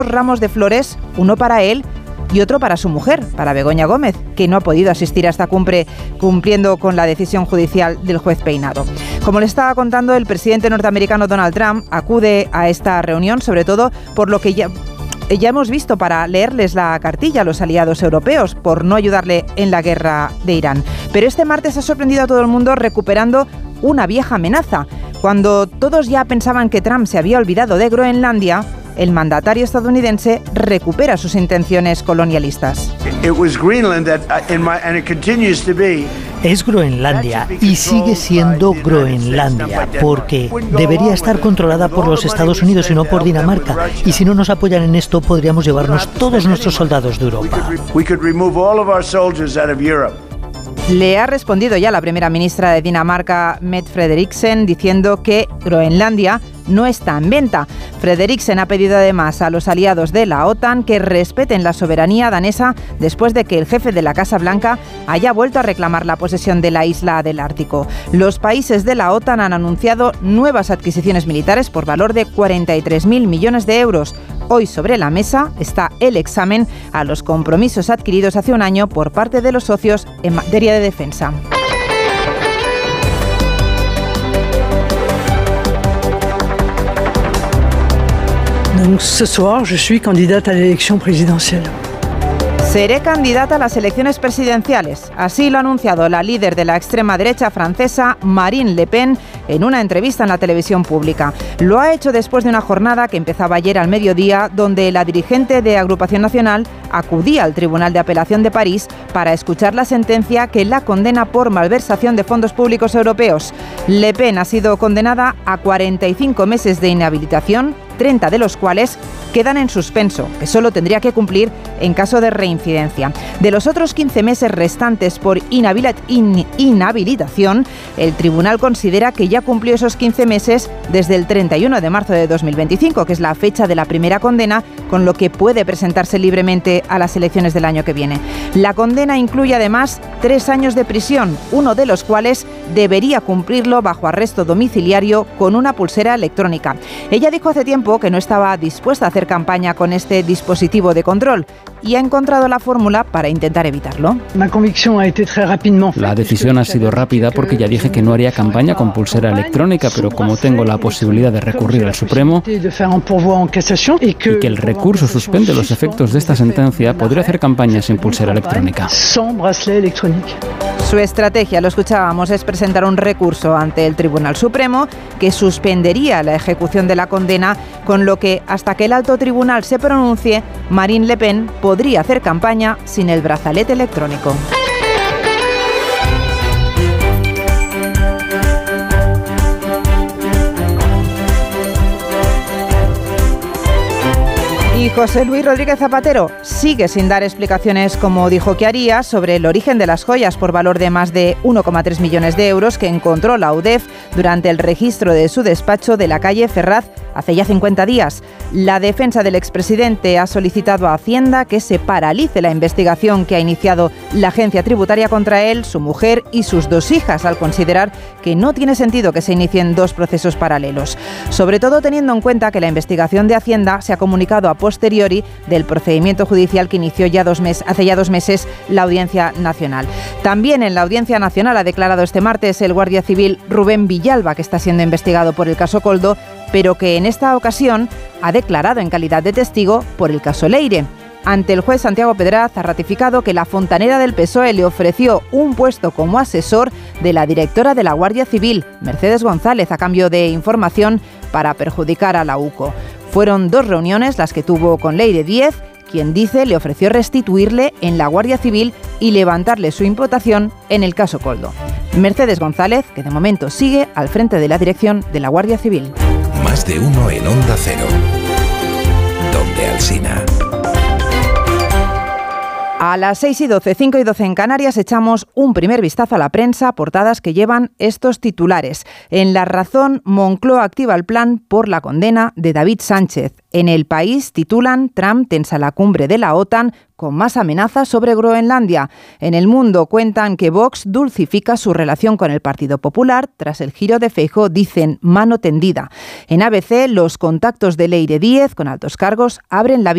ramos de flores, uno para él y otro para su mujer, para Begoña Gómez, que no ha podido asistir a esta cumbre cumpliendo con la decisión judicial del juez Peinado. Como le estaba contando, el presidente norteamericano Donald Trump acude a esta reunión, sobre todo por lo que ya hemos visto, para leerles la cartilla a los aliados europeos por no ayudarle en la guerra de Irán. Pero este martes ha sorprendido a todo el mundo recuperando una vieja amenaza. Cuando todos ya pensaban que Trump se había olvidado de Groenlandia, el mandatario estadounidense recupera sus intenciones colonialistas. Es Groenlandia y sigue siendo Groenlandia, porque debería estar controlada por los Estados Unidos y no por Dinamarca. Y si no nos apoyan en esto, podríamos llevarnos todos nuestros soldados de Europa. Le ha respondido ya la primera ministra de Dinamarca, Mette Frederiksen, diciendo que Groenlandia no está en venta. Frederiksen ha pedido además a los aliados de la OTAN que respeten la soberanía danesa después de que el jefe de la Casa Blanca haya vuelto a reclamar la posesión de la isla del Ártico. Los países de la OTAN han anunciado nuevas adquisiciones militares por valor de 43.000 millones de euros. Hoy sobre la mesa está el examen a los compromisos adquiridos hace un año por parte de los socios en materia de defensa. Donc ce soir, je suis candidate à l'élection présidentielle. Seré candidata a las elecciones presidenciales. Así lo ha anunciado la líder de la extrema derecha francesa, Marine Le Pen, en una entrevista en la televisión pública. Lo ha hecho después de una jornada que empezaba ayer al mediodía, donde la dirigente de Agrupación Nacional acudía al Tribunal de Apelación de París para escuchar la sentencia que la condena por malversación de fondos públicos europeos. Le Pen ha sido condenada a 45 meses de inhabilitación, 30 de los cuales quedan en suspenso, que solo tendría que cumplir en caso de reincidencia. De los otros 15 meses restantes por inhabilitación, el tribunal considera que ya cumplió esos 15 meses desde el 31 de marzo de 2025, que es la fecha de la primera condena, con lo que puede presentarse libremente a las elecciones del año que viene. La condena incluye además 3 años de prisión, uno de los cuales debería cumplirlo bajo arresto domiciliario con una pulsera electrónica. Ella dijo hace tiempo que no estaba dispuesta a hacer campaña con este dispositivo de control y ha encontrado la fórmula para intentar evitarlo. La decisión ha sido rápida porque ya dije que no haría campaña con pulsera electrónica, pero como tengo la posibilidad de recurrir al Supremo y que el recurso suspende los efectos de esta sentencia, podré hacer campaña sin pulsera electrónica. Su estrategia, lo escuchábamos, es presentar un recurso ante el Tribunal Supremo que suspendería la ejecución de la condena, con lo que hasta que el alto tribunal se pronuncie, Marine Le Pen podría hacer campaña sin el brazalete electrónico. Y José Luis Rodríguez Zapatero sigue sin dar explicaciones, como dijo que haría, sobre el origen de las joyas por valor de más de 1,3 millones de euros que encontró la UDEF durante el registro de su despacho de la calle Ferraz hace ya 50 días. La defensa del expresidente ha solicitado a Hacienda que se paralice la investigación que ha iniciado la agencia tributaria contra él, su mujer y sus 2 hijas, al considerar que no tiene sentido que se inicien 2 procesos paralelos. Sobre todo teniendo en cuenta que la investigación de Hacienda se ha comunicado a posteriori del procedimiento judicial que inició hace ya 2 meses la Audiencia Nacional. También en la Audiencia Nacional ha declarado este martes el guardia civil Rubén Villalba, que está siendo investigado por el caso Koldo, pero que en esta ocasión ha declarado en calidad de testigo por el caso Leire. Ante el juez Santiago Pedraz ha ratificado que la fontanera del PSOE le ofreció un puesto como asesor de la directora de la Guardia Civil, Mercedes González, a cambio de información para perjudicar a la UCO. Fueron 2 reuniones las que tuvo con Leire Díez, quien dice le ofreció restituirle en la Guardia Civil y levantarle su imputación en el caso Koldo. Mercedes González, que de momento sigue al frente de la dirección de la Guardia Civil. Más de uno en Onda Cero. Donde Alsina. A las 6:12, 5:12 en Canarias, echamos un primer vistazo a la prensa, portadas que llevan estos titulares. En La Razón, Moncloa activa el plan por la condena de David Sánchez. En El País titulan: Trump tensa la cumbre de la OTAN con más amenazas sobre Groenlandia. En El Mundo cuentan que Vox dulcifica su relación con el Partido Popular. Tras el giro de Feijóo dicen mano tendida. En ABC, los contactos de Leire Díez con altos cargos abren la vía